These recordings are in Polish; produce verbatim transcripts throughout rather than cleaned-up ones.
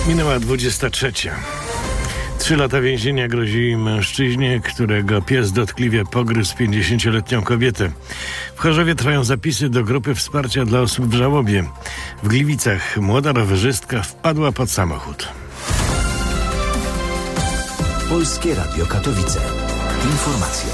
Minęła dwudziesta trzecia. Trzy lata więzienia grozi mężczyźnie, którego pies dotkliwie pogryzł pięćdziesięcioletnią kobietę. W Chorzowie trwają zapisy do grupy wsparcia dla osób w żałobie. W Gliwicach młoda rowerzystka wpadła pod samochód. Polskie Radio Katowice. Informacje.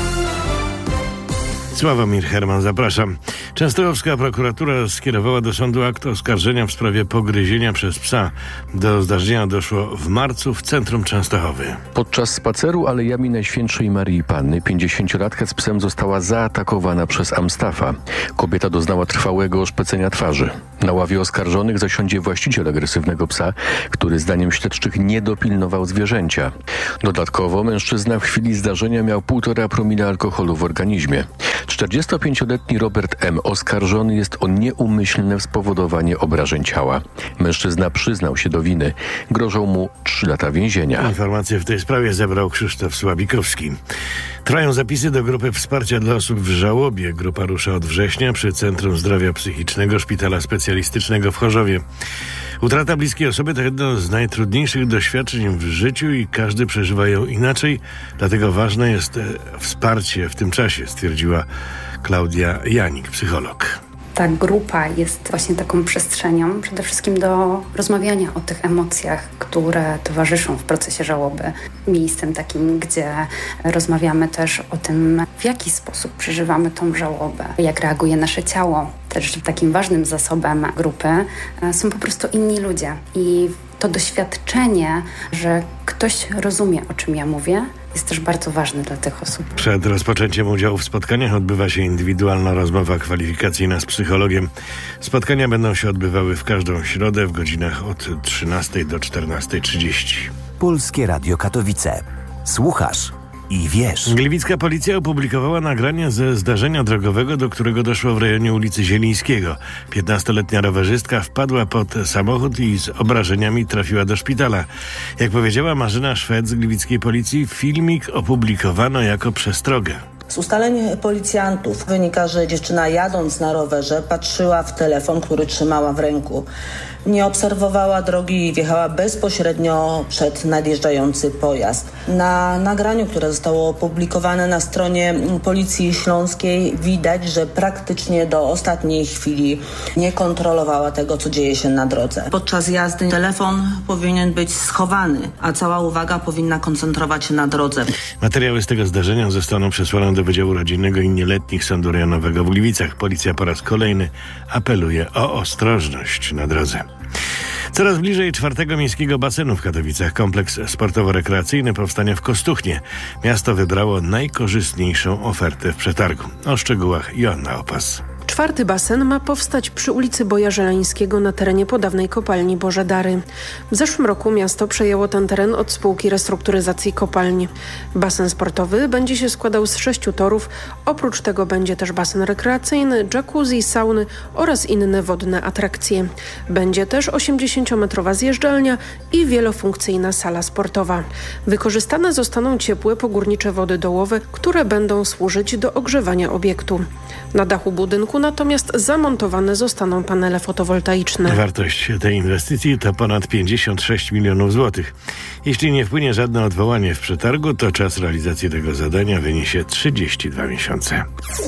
Sławomir Herman, zapraszam. Częstochowska prokuratura skierowała do sądu akt oskarżenia w sprawie pogryzienia przez psa. Do zdarzenia doszło w marcu w centrum Częstochowy. Podczas spaceru alejami Najświętszej Maryi Panny pięćdziesięciolatka z psem została zaatakowana przez Amstafa. Kobieta doznała trwałego oszpecenia twarzy. Na ławie oskarżonych zasiądzie właściciel agresywnego psa, który zdaniem śledczych nie dopilnował zwierzęcia. Dodatkowo mężczyzna w chwili zdarzenia miał półtora promila alkoholu w organizmie. czterdziestopięcioletni Robert M. oskarżony jest o nieumyślne spowodowanie obrażeń ciała. Mężczyzna przyznał się do winy. Grożą mu trzy lata więzienia. Informacje w tej sprawie zebrał Krzysztof Słabikowski. Trwają zapisy do grupy wsparcia dla osób w żałobie. Grupa rusza od września przy Centrum Zdrowia Psychicznego Szpitala Specjalistycznego w Chorzowie. Utrata bliskiej osoby to jedno z najtrudniejszych doświadczeń w życiu i każdy przeżywa ją inaczej, dlatego ważne jest wsparcie w tym czasie, stwierdziła Klaudia Janik, psycholog. Ta grupa jest właśnie taką przestrzenią przede wszystkim do rozmawiania o tych emocjach, które towarzyszą w procesie żałoby. Miejscem takim, gdzie rozmawiamy też o tym, w jaki sposób przeżywamy tą żałobę, jak reaguje nasze ciało. Też takim ważnym zasobem grupy są po prostu inni ludzie. I to doświadczenie, że ktoś rozumie, o czym ja mówię, jest też bardzo ważny dla tych osób. Przed rozpoczęciem udziału w spotkaniach odbywa się indywidualna rozmowa kwalifikacyjna z psychologiem. Spotkania będą się odbywały w każdą środę w godzinach od trzynastej do czternastej trzydzieści. Polskie Radio Katowice. Słuchasz i wiesz. Gliwicka policja opublikowała nagranie ze zdarzenia drogowego, do którego doszło w rejonie ulicy Zielińskiego. piętnastoletnia rowerzystka wpadła pod samochód i z obrażeniami trafiła do szpitala. Jak powiedziała Marzena Szwed z gliwickiej policji, filmik opublikowano jako przestrogę. Z ustaleń policjantów wynika, że dziewczyna jadąc na rowerze patrzyła w telefon, który trzymała w ręku. Nie obserwowała drogi i wjechała bezpośrednio przed nadjeżdżający pojazd. Na nagraniu, które zostało opublikowane na stronie Policji Śląskiej, widać, że praktycznie do ostatniej chwili nie kontrolowała tego, co dzieje się na drodze. Podczas jazdy telefon powinien być schowany, a cała uwaga powinna koncentrować się na drodze. Materiały z tego zdarzenia zostaną przesłane do Wydziału Rodzinnego i Nieletnich Sądu Rejonowego w Gliwicach. Policja po raz kolejny apeluje o ostrożność na drodze. Coraz bliżej czwartego miejskiego basenu w Katowicach. Kompleks sportowo-rekreacyjny powstanie w Kostuchnie. Miasto wybrało najkorzystniejszą ofertę w przetargu. O szczegółach Joanna Opas. Czwarty basen ma powstać przy ulicy Boja Żeleńskiego na terenie podawnej kopalni Boże Dary. W zeszłym roku miasto przejęło ten teren od spółki restrukturyzacji kopalni. Basen sportowy będzie się składał z sześciu torów. Oprócz tego będzie też basen rekreacyjny, jacuzzi, sauny oraz inne wodne atrakcje. Będzie też osiemdziesięciometrowa zjeżdżalnia i wielofunkcyjna sala sportowa. Wykorzystane zostaną ciepłe pogórnicze wody dołowe, które będą służyć do ogrzewania obiektu. Na dachu budynku natomiast zamontowane zostaną panele fotowoltaiczne. Wartość tej inwestycji to ponad pięćdziesiąt sześć milionów złotych. Jeśli nie wpłynie żadne odwołanie w przetargu, to czas realizacji tego zadania wyniesie trzydzieści dwa miesiące.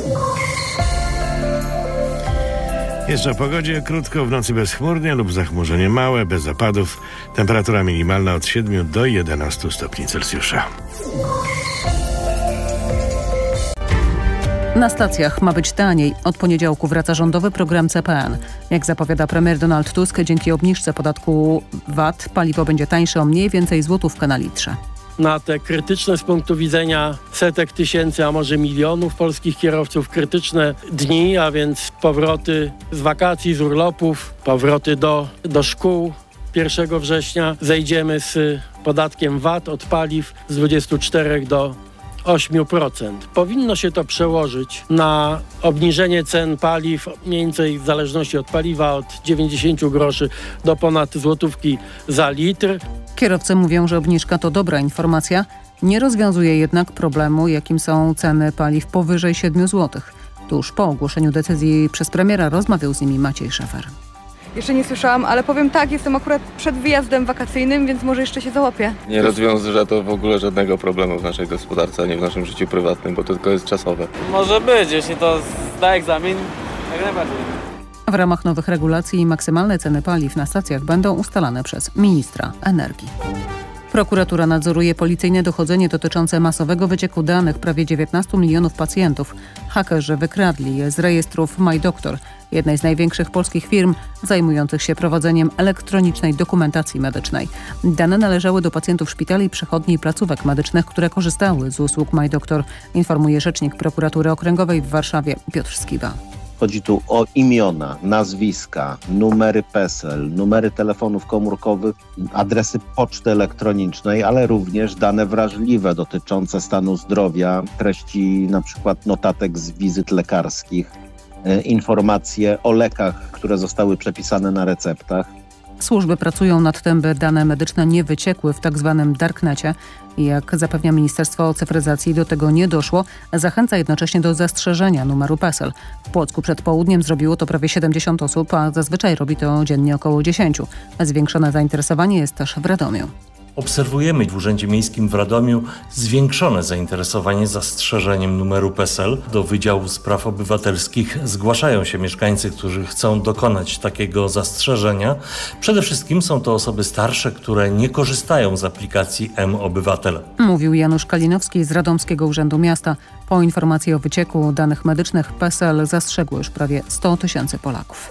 Jeszcze o pogodzie. Krótko, w nocy bezchmurnie lub zachmurzenie małe, bez zapadów. Temperatura minimalna od siedmiu do jedenastu stopni Celsjusza. Na stacjach ma być taniej. Od poniedziałku wraca rządowy program C P N. Jak zapowiada premier Donald Tusk, dzięki obniżce podatku V A T paliwo będzie tańsze o mniej więcej złotówkę na litrze. Na te krytyczne z punktu widzenia setek tysięcy, a może milionów polskich kierowców krytyczne dni, a więc powroty z wakacji, z urlopów, powroty do, do szkół. pierwszego września zejdziemy z podatkiem V A T od paliw z dwudziestu czterech do ośmiu procent. Powinno się to przełożyć na obniżenie cen paliw, mniej więcej w zależności od paliwa od dziewięćdziesięciu groszy do ponad złotówki za litr. Kierowcy mówią, że obniżka to dobra informacja, nie rozwiązuje jednak problemu, jakim są ceny paliw powyżej siedmiu złotych. Tuż po ogłoszeniu decyzji przez premiera rozmawiał z nimi Maciej Szefer. Jeszcze nie słyszałam, ale powiem tak, jestem akurat przed wyjazdem wakacyjnym, więc może jeszcze się załapię. Nie rozwiąże to w ogóle żadnego problemu w naszej gospodarce, ani w naszym życiu prywatnym, bo to tylko jest czasowe. Może być, jeśli to zda egzamin, jak najbardziej. W ramach nowych regulacji maksymalne ceny paliw na stacjach będą ustalane przez ministra energii. Prokuratura nadzoruje policyjne dochodzenie dotyczące masowego wycieku danych prawie dziewiętnastu milionów pacjentów. Hakerzy wykradli je z rejestrów MyDoctor, jednej z największych polskich firm zajmujących się prowadzeniem elektronicznej dokumentacji medycznej. Dane należały do pacjentów szpitali, przychodni i placówek medycznych, które korzystały z usług MyDoctor, informuje rzecznik Prokuratury Okręgowej w Warszawie Piotr Skiba. Chodzi tu o imiona, nazwiska, numery PESEL, numery telefonów komórkowych, adresy poczty elektronicznej, ale również dane wrażliwe dotyczące stanu zdrowia, treści na przykład notatek z wizyt lekarskich, informacje o lekach, które zostały przepisane na receptach. Służby pracują nad tym, by dane medyczne nie wyciekły w tak zwanym darknecie. Jak zapewnia Ministerstwo Cyfryzacji, do tego nie doszło. Zachęca jednocześnie do zastrzeżenia numeru PESEL. W Płocku przed południem zrobiło to prawie siedemdziesiąt osób, a zazwyczaj robi to dziennie około dziesięć. Zwiększone zainteresowanie jest też w Radomiu. Obserwujemy w Urzędzie Miejskim w Radomiu zwiększone zainteresowanie zastrzeżeniem numeru PESEL. Do Wydziału Spraw Obywatelskich zgłaszają się mieszkańcy, którzy chcą dokonać takiego zastrzeżenia. Przede wszystkim są to osoby starsze, które nie korzystają z aplikacji M-Obywatel. Mówił Janusz Kalinowski z Radomskiego Urzędu Miasta. Po informacji o wycieku danych medycznych PESEL zastrzegło już prawie sto tysięcy Polaków.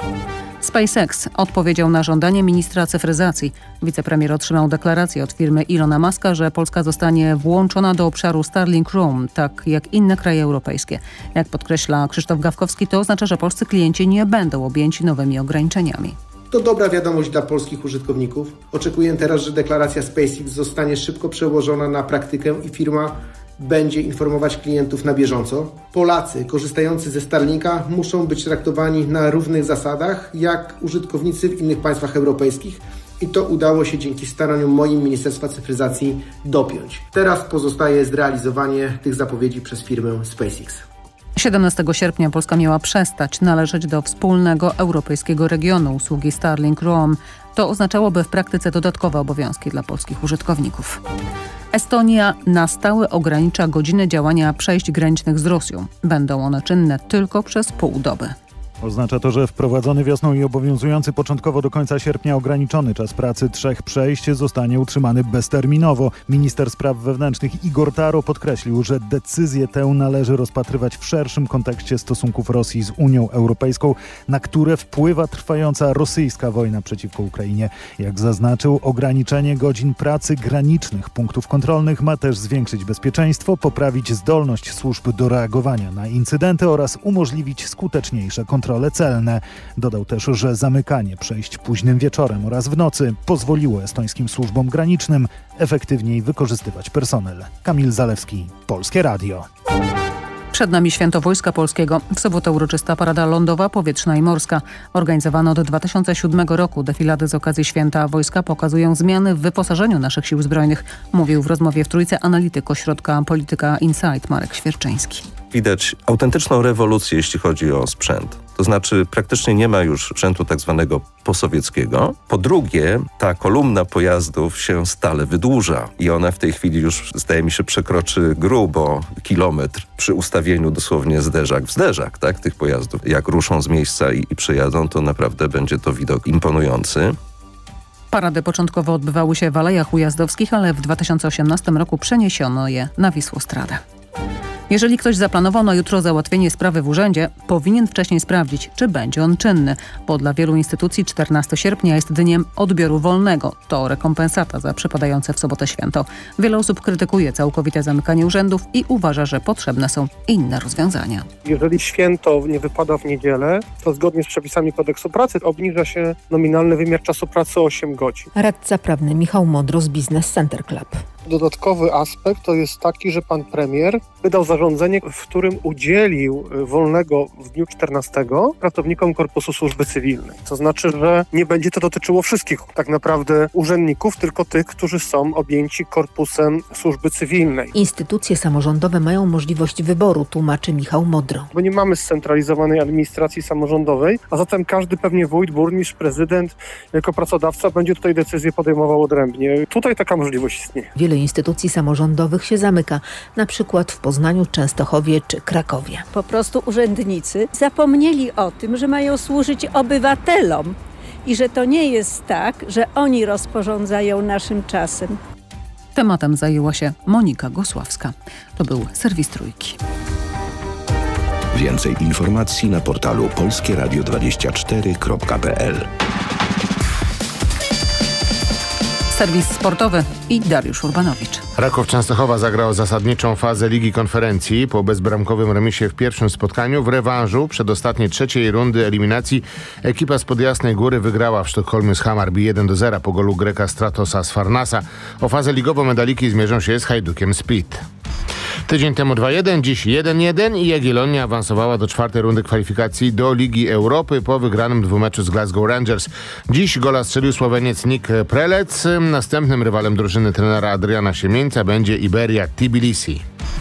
SpaceX odpowiedział na żądanie ministra cyfryzacji. Wicepremier otrzymał deklarację od firmy Ilona Muska, że Polska zostanie włączona do obszaru Starlink Roam, tak jak inne kraje europejskie. Jak podkreśla Krzysztof Gawkowski, to oznacza, że polscy klienci nie będą objęci nowymi ograniczeniami. To dobra wiadomość dla polskich użytkowników. Oczekuję teraz, że deklaracja SpaceX zostanie szybko przełożona na praktykę i firma będzie informować klientów na bieżąco. Polacy korzystający ze Starlinka muszą być traktowani na równych zasadach jak użytkownicy w innych państwach europejskich i to udało się dzięki staraniom moim Ministerstwa Cyfryzacji dopiąć. Teraz pozostaje zrealizowanie tych zapowiedzi przez firmę SpaceX. siedemnastego sierpnia Polska miała przestać należeć do wspólnego europejskiego regionu usługi Starlink Roam. To oznaczałoby w praktyce dodatkowe obowiązki dla polskich użytkowników. Estonia na stałe ogranicza godziny działania przejść granicznych z Rosją. Będą one czynne tylko przez pół doby. Oznacza to, że wprowadzony wiosną i obowiązujący początkowo do końca sierpnia ograniczony czas pracy trzech przejść zostanie utrzymany bezterminowo. Minister spraw wewnętrznych Igor Taro podkreślił, że decyzję tę należy rozpatrywać w szerszym kontekście stosunków Rosji z Unią Europejską, na które wpływa trwająca rosyjska wojna przeciwko Ukrainie. Jak zaznaczył, ograniczenie godzin pracy granicznych punktów kontrolnych ma też zwiększyć bezpieczeństwo, poprawić zdolność służb do reagowania na incydenty oraz umożliwić skuteczniejsze kontrole celne. Dodał też, że zamykanie przejść późnym wieczorem oraz w nocy pozwoliło estońskim służbom granicznym efektywniej wykorzystywać personel. Kamil Zalewski, Polskie Radio. Przed nami Święto Wojska Polskiego. W sobotę uroczysta parada lądowa, powietrzna i morska. Organizowana od dwa tysiące siódmego roku defilady z okazji Święta Wojska pokazują zmiany w wyposażeniu naszych sił zbrojnych. Mówił w rozmowie w Trójce analityk ośrodka Polityka Insight Marek Świerczyński. Widać autentyczną rewolucję, jeśli chodzi o sprzęt. To znaczy praktycznie nie ma już sprzętu tak zwanego posowieckiego. Po drugie, ta kolumna pojazdów się stale wydłuża i ona w tej chwili już, zdaje mi się, przekroczy grubo kilometr przy ustawieniu dosłownie zderzak w zderzak, tak, tych pojazdów. Jak ruszą z miejsca i, i przyjadą, to naprawdę będzie to widok imponujący. Parady początkowo odbywały się w Alejach Ujazdowskich, ale w dwa tysiące osiemnastym roku przeniesiono je na Wisłostradę. Jeżeli ktoś zaplanował na jutro załatwienie sprawy w urzędzie, powinien wcześniej sprawdzić, czy będzie on czynny, bo dla wielu instytucji czternastego sierpnia jest dniem odbioru wolnego. To rekompensata za przypadające w sobotę święto. Wiele osób krytykuje całkowite zamykanie urzędów i uważa, że potrzebne są inne rozwiązania. Jeżeli święto nie wypada w niedzielę, to zgodnie z przepisami kodeksu pracy obniża się nominalny wymiar czasu pracy o osiem godzin. Radca prawny Michał Modro z Business Center Club. Dodatkowy aspekt to jest taki, że pan premier wydał zarządzenie, w którym udzielił wolnego w dniu czternastego pracownikom Korpusu Służby Cywilnej. To znaczy, że nie będzie to dotyczyło wszystkich tak naprawdę urzędników, tylko tych, którzy są objęci Korpusem Służby Cywilnej. Instytucje samorządowe mają możliwość wyboru, tłumaczy Michał Modro. Bo nie mamy scentralizowanej administracji samorządowej, a zatem każdy pewnie wójt, burmistrz, prezydent jako pracodawca będzie tutaj decyzję podejmował odrębnie. Tutaj taka możliwość istnieje. Wiele instytucji samorządowych się zamyka, na przykład w Poznaniu, Częstochowie czy Krakowie. Po prostu urzędnicy zapomnieli o tym, że mają służyć obywatelom i że to nie jest tak, że oni rozporządzają naszym czasem. Tematem zajęła się Monika Gosławska. To był serwis Trójki. Więcej informacji na portalu polskie radio dwadzieścia cztery kropka p l. Serwis sportowy i Dariusz Urbanowicz. Raków Częstochowa zagrał zasadniczą fazę Ligi Konferencji po bezbramkowym remisie w pierwszym spotkaniu. W rewanżu przedostatniej trzeciej rundy eliminacji ekipa spod Jasnej Góry wygrała w Sztokholmie z Hammarby jeden do zera po golu Greka Stratosa z Farnasa. O fazę ligową medaliki zmierzą się z Hajdukiem Split. Tydzień temu dwa jeden, dziś jeden jeden i Jagiellonia awansowała do czwartej rundy kwalifikacji do Ligi Europy po wygranym dwumeczu z Glasgow Rangers. Dziś gola strzelił Słoweniec Nick Prelec. Następnym rywalem drużyny trenera Adriana Siemieńca będzie Iberia Tbilisi.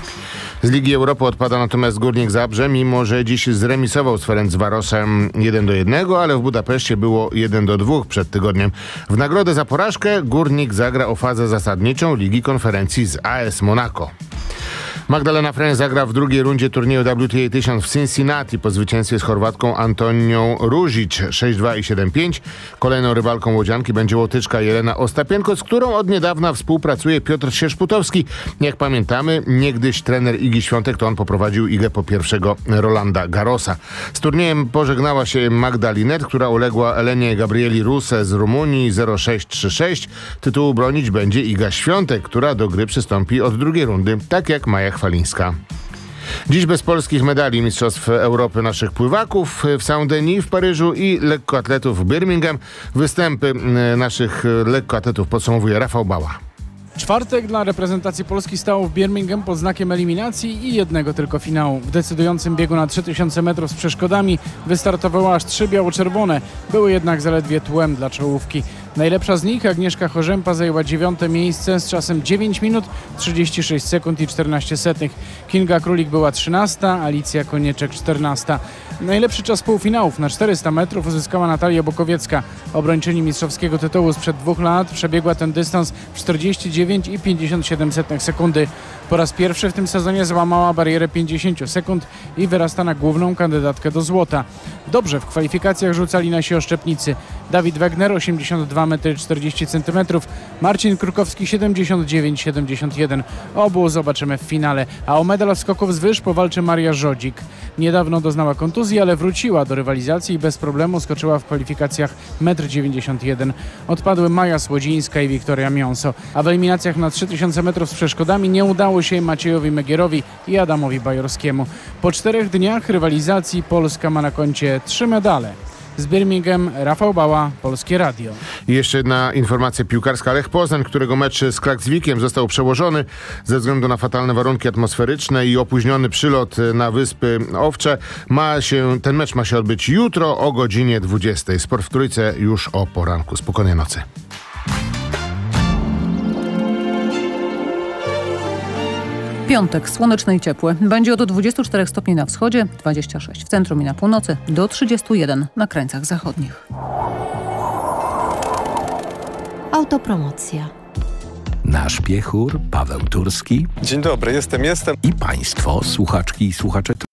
Z Ligi Europy odpada natomiast Górnik Zabrze, mimo że dziś zremisował z Ferencvarosem jeden do jednego, ale w Budapeszcie było jeden do dwóch przed tygodniem. W nagrodę za porażkę Górnik zagra o fazę zasadniczą Ligi Konferencji z A S Monaco. Magdalena Fręch zagra w drugiej rundzie turnieju W T A tysiąc w Cincinnati po zwycięstwie z Chorwatką Antonią Ružić sześć dwa i siedem pięć. Kolejną rywalką łodzianki będzie Łotyczka Jelena Ostapienko, z którą od niedawna współpracuje Piotr Sierzputowski. Jak pamiętamy, niegdyś trener Igi Świątek to on poprowadził Igę po pierwszego Rolanda Garrosa. Z turniejem pożegnała się Magda Linert, która uległa Elenie Gabrieli Ruse z Rumunii zero sześć trzy sześć. Tytułu bronić będzie Iga Świątek, która do gry przystąpi od drugiej rundy, tak jak Maja Chwalińska. Dziś bez polskich medali Mistrzostw Europy naszych pływaków w Saint-Denis w Paryżu i lekkoatletów w Birmingham. Występy naszych lekkoatletów podsumowuje Rafał Bała. Czwartek dla reprezentacji Polski stał w Birmingham pod znakiem eliminacji i jednego tylko finału. W decydującym biegu na trzy tysiące metrów z przeszkodami wystartowało aż trzy biało-czerwone. Były jednak zaledwie tłem dla czołówki. Najlepsza z nich, Agnieszka Chorzępa, zajęła dziewiąte miejsce z czasem dziewięć minut, trzydzieści sześć sekund i czternaście setnych. Kinga Królik była trzynasta, Alicja Konieczek czternasta. Najlepszy czas półfinałów na czterysta metrów uzyskała Natalia Bukowiecka. Obrończyni mistrzowskiego tytułu sprzed dwóch lat przebiegła ten dystans w czterdzieści dziewięć i pięćdziesiąt siedem setnych sekundy. Po raz pierwszy w tym sezonie złamała barierę pięćdziesiąt sekund i wyrasta na główną kandydatkę do złota. Dobrze w kwalifikacjach rzucali nasi oszczepnicy. Dawid Wegner osiemdziesiąt dwa metry czterdzieści centymetrów, Marcin Krukowski siedemdziesiąt dziewięć siedemdziesiąt jeden. Obu zobaczymy w finale, a o medal skoków z wyż powalczy Maria Żodzik. Niedawno doznała kontuzji, ale wróciła do rywalizacji i bez problemu skoczyła w kwalifikacjach metr dziewięćdziesiąt jeden. Odpadły Maja Słodzińska i Wiktoria Miąso, a w eliminacjach na trzy tysiące metrów z przeszkodami nie udało się Maciejowi Megierowi i Adamowi Bajorskiemu. Po czterech dniach rywalizacji Polska ma na koncie trzy medale. Z Birmingham Rafał Bała, Polskie Radio. I jeszcze jedna informacja piłkarska. Lech Poznań, którego mecz z Klakswikiem został przełożony ze względu na fatalne warunki atmosferyczne i opóźniony przylot na Wyspy Owcze. Ma się, ten mecz ma się odbyć jutro o godzinie dwudziestej. Sport w Trójce już o poranku. Spokojnej nocy. Piątek, słoneczny i ciepły. Będzie od dwudziestu czterech stopni na wschodzie, dwudziestu sześciu w centrum i na północy, do trzydziestu jeden na krańcach zachodnich. Autopromocja. Nasz piechur Paweł Turski. Dzień dobry, jestem, jestem. I państwo, słuchaczki i słuchacze